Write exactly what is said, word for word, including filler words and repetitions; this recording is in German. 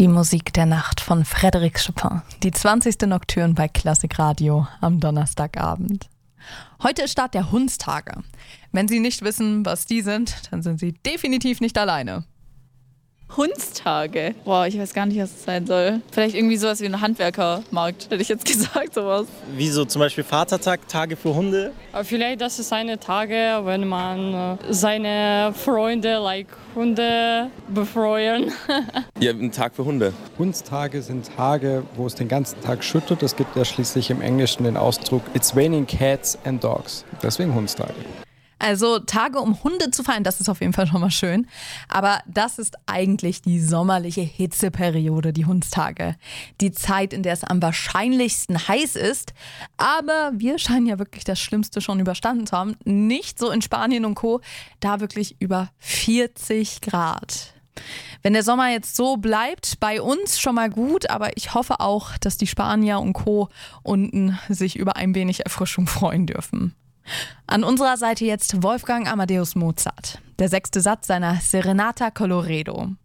Die Musik der Nacht von Frédéric Chopin. Die zwanzigste Nocturne bei Klassik Radio am Donnerstagabend. Heute ist Start der Hundstage. Wenn Sie nicht wissen, was die sind, dann sind Sie definitiv nicht alleine. Hundstage? Boah, ich weiß gar nicht, was es sein soll. Vielleicht irgendwie sowas wie ein Handwerkermarkt, hätte ich jetzt gesagt, sowas. Wie so zum Beispiel Vatertag, Tage für Hunde. Aber vielleicht das ist eine Tage, wenn man äh, seine Freunde, like Hunde, befreuen. Ja, ein Tag für Hunde. Hundstage sind Tage, wo es den ganzen Tag schüttet. Es gibt ja schließlich im Englischen den Ausdruck It's raining cats and dogs. Deswegen Hundstage. Also Tage, um Hunde zu feiern, das ist auf jeden Fall schon mal schön. Aber das ist eigentlich die sommerliche Hitzeperiode, die Hundstage. Die Zeit, in der es am wahrscheinlichsten heiß ist. Aber wir scheinen ja wirklich das Schlimmste schon überstanden zu haben. Nicht so in Spanien und Co., da wirklich über vierzig Grad. Wenn der Sommer jetzt so bleibt, bei uns schon mal gut, aber ich hoffe auch, dass die Spanier und Co. unten sich über ein wenig Erfrischung freuen dürfen. An unserer Seite jetzt Wolfgang Amadeus Mozart, der sechste Satz seiner Serenata Colloredo.